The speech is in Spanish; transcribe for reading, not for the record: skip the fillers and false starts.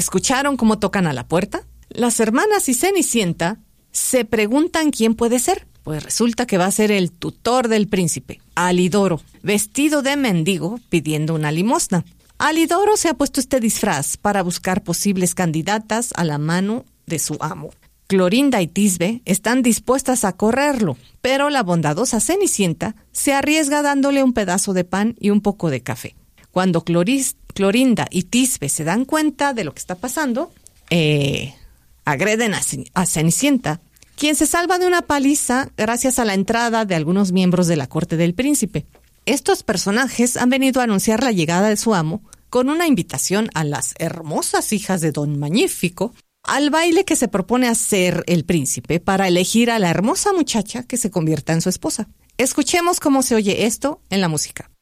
¿Escucharon cómo tocan a la puerta? Las hermanas y Cenicienta se preguntan quién puede ser. Pues resulta que va a ser el tutor del príncipe, Alidoro, vestido de mendigo pidiendo una limosna. Alidoro se ha puesto este disfraz para buscar posibles candidatas a la mano de su amo. Clorinda y Tisbe están dispuestas a correrlo, pero la bondadosa Cenicienta se arriesga dándole un pedazo de pan y un poco de café. Cuando Clorinda y Tisbe se dan cuenta de lo que está pasando, agreden a Cenicienta, quien se salva de una paliza gracias a la entrada de algunos miembros de la corte del príncipe. Estos personajes han venido a anunciar la llegada de su amo con una invitación a las hermosas hijas de Don Magnífico al baile que se propone hacer el príncipe para elegir a la hermosa muchacha que se convierta en su esposa. Escuchemos cómo se oye esto en la música.